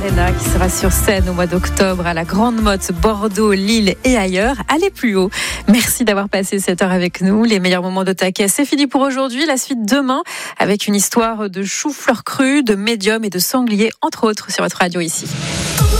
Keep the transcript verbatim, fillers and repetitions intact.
Lena qui sera sur scène au mois d'octobre à la Grande Motte, Bordeaux, Lille et ailleurs. Allez plus haut. Merci d'avoir passé cette heure avec nous. Les meilleurs moments de Taquet, c'est fini pour aujourd'hui. La suite demain avec une histoire de chou-fleur cru, de médium et de sanglier, entre autres, sur votre radio ici.